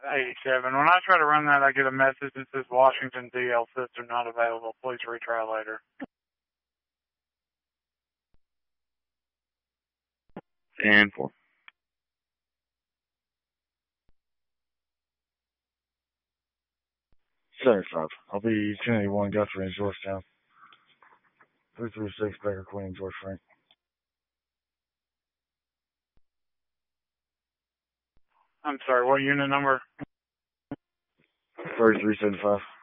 87. When I try to run that, I get a message that says Washington DL system not available. Please retry later. And 4. $75. I'll be 1081 Guthrie in Georgetown. 336 Baker Queen, George Frank. I'm sorry, what unit number? 3375.